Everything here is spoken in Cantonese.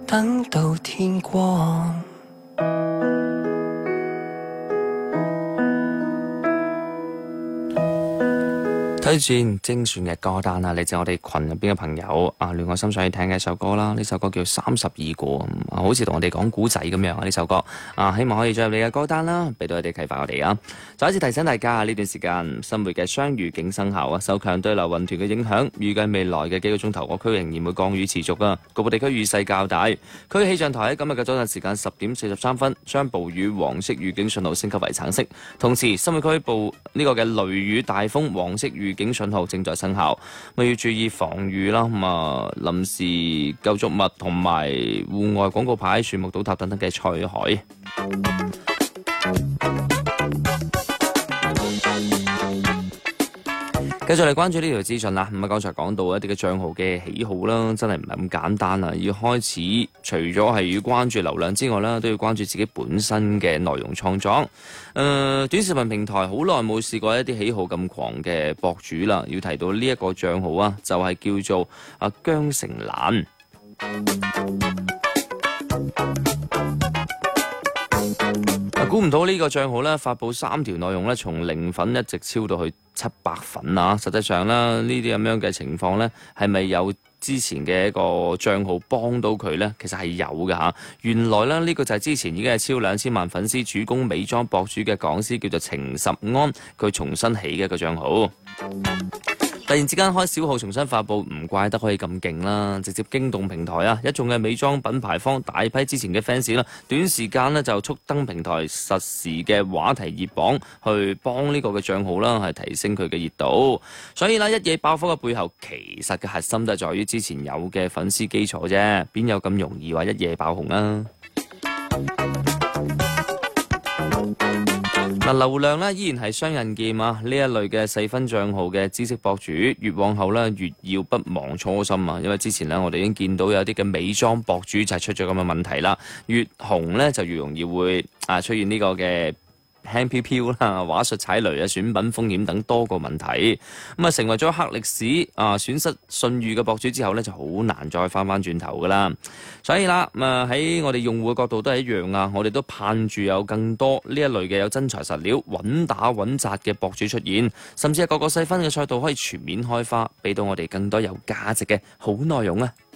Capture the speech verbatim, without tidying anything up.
等到天光。推薦精選嘅歌單啊，嚟自我哋群入邊嘅朋友啊，戀愛心想要聽嘅一首歌啦，呢首歌叫三十二個，啊，好似同我哋講古仔咁樣啊，呢首歌啊，希望可以進入你嘅歌單啦，俾到你哋啟發我哋啊。再一次提醒大家啊，呢段時間新會嘅雙魚景生效啊，受強對流雲團嘅影響，預計未來嘅幾個鐘頭，各區仍然會降雨持續啊，局部地區雨勢較大。區氣象台喺今日嘅早晨時間十點四十三分，將暴雨黃色預警信號升級為橙色，同時新會區暴呢個嘅雷雨大風黃色預警信號正在生效，咁要注意防雨啦。咁啊，臨時救助物同埋戶外廣告牌、樹木倒塌等等嘅災害。繼續嚟關注呢條資訊啦。咁啊，剛才講到一啲嘅帳號嘅喜好啦，真係唔係咁簡單啊！要開始除咗係要關注流量之外啦，都要關注自己本身嘅內容創作。誒、呃，短視頻平台好耐冇試過一啲喜好咁狂嘅博主啦。要提到呢一個帳號啊，就係、是、叫做阿姜成蘭。估唔到呢個帳號咧，發布三條內容咧，從零粉一直超到去七百粉啊！實際上咧，呢啲咁樣嘅情況咧，係咪有之前嘅一個帳號幫到佢呢？其實係有嘅嚇。原來咧，呢個就係之前已經係超兩千萬粉絲主攻美妝博主嘅講師，叫做程十安，佢重新起嘅一個帳號。突然之間開小號重新發布，唔怪得可以咁勁啦！直接驚動平台啊！一眾嘅美妝品牌方大批之前嘅 fans 啦，短時間呢就速登平台實時嘅話題熱榜，去幫呢個嘅帳號啦，係提升佢嘅熱度。所以啦，一夜爆火嘅背後，其實嘅核心都係在於之前有嘅粉絲基礎啫，邊有咁容易話一夜爆紅啊？嗱，流量咧依然係雙刃劍啊！呢一類嘅細分帳號嘅知識博主，越往後咧越要不忘初心啊！因為之前咧我哋已經見到有啲嘅美妝博主就係出咗咁嘅問題啦，越紅咧就越容易會啊出現呢個嘅輕飄飄啦、話術踩雷啊、選品風險等多個問題，咁啊成為咗黑歷史啊，損失信譽嘅博主之後呢，就好難再翻翻轉頭噶啦。所以啦，咁啊喺我哋用戶嘅角度都係一樣啊，我哋都盼住有更多呢一類嘅有真材實料、穩打穩紮嘅博主出現，甚至係各個細分嘅賽道可以全面開花，俾到我哋更多有價值嘅好內容啊！